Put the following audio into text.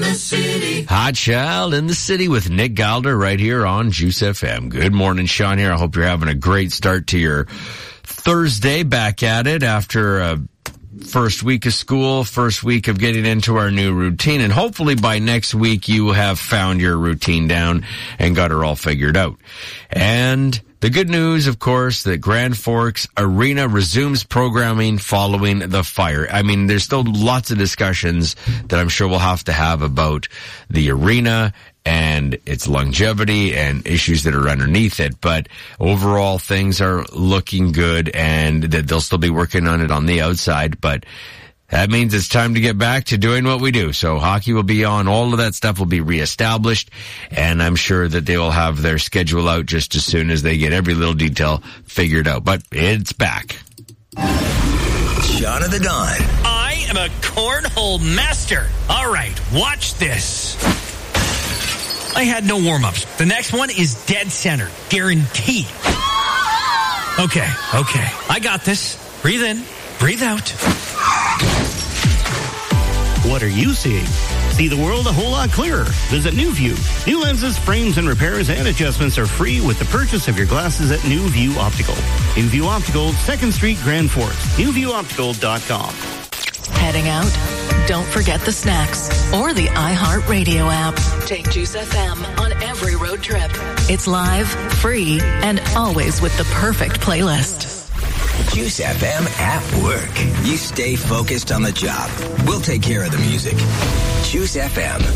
the City. Hot Child in the City with Nick Galder right here on Juice FM. Good morning, Sean here. I hope you're having a great start to your Thursday. Back at it after a first week of school, first week of getting into our new routine. And hopefully by next week you have found your routine down and got her all figured out. And the good news, of course, that Grand Forks Arena resumes programming following the fire. I mean, there's still lots of discussions that I'm sure we'll have to have about the arena and its longevity and issues that are underneath it. But overall, things are looking good, and that they'll still be working on it on the outside. But that means it's time to get back to doing what we do. So hockey will be on. All of that stuff will be reestablished. And I'm sure that they will have their schedule out just as soon as they get every little detail figured out. But it's back. Shot of the Dawn. I am a cornhole master. All right, watch this. I had no warm-ups. The next one is dead center. Guaranteed. Okay. I got this. Breathe in. Breathe out. What are you seeing? See the world a whole lot clearer. Visit New View. New lenses, frames, and repairs and adjustments are free with the purchase of your glasses at New View Optical. New View Optical, 2nd Street, Grand Forks. NewViewOptical.com. Heading out? Don't forget the snacks or the iHeartRadio app. Take Juice FM on every road trip. It's live, free, and always with the perfect playlist. Juice FM at work. You stay focused on the job. We'll take care of the music. Juice FM.